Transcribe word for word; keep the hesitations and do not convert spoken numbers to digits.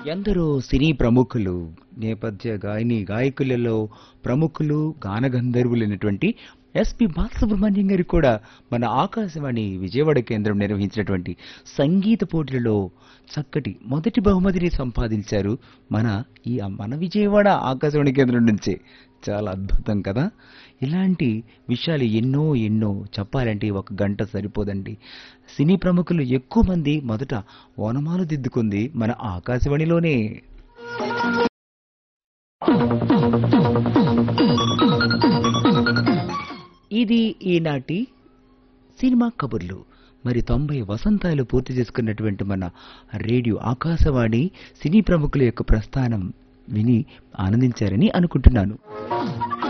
ఎందరో సినీ ప్రముఖులు, నేపథ్య గాయని గాయకులలో ప్రముఖులు, గానగంధర్వులైనటువంటి ఎస్పి బాలసుబ్రహ్మణ్యం గారు కూడా మన ఆకాశవాణి విజయవాడ కేంద్రం నిర్వహించినటువంటి సంగీత పోటీలలో చక్కటి మొదటి బహుమతిని సంపాదించారు. మన ఈ మన విజయవాడ ఆకాశవాణి కేంద్రం నుంచే. చాలా అద్భుతం కదా! ఇలాంటి విషయాలు ఎన్నో ఎన్నో చెప్పాలంటే ఒక గంట సరిపోదండి. సినీ ప్రముఖులు ఎక్కువ మంది మొదట ఓనమాలు దిద్దుకుంది మన ఆకాశవాణిలోనే. ఇది ఈనాటి సినిమా కబుర్లు. మరి తొంభై వసంతాలు పూర్తి చేసుకున్నటువంటి మన రేడియో ఆకాశవాణి సినీ ప్రముఖుల యొక్క ప్రస్థానం విని ఆనందించారని అనుకుంటున్నాను.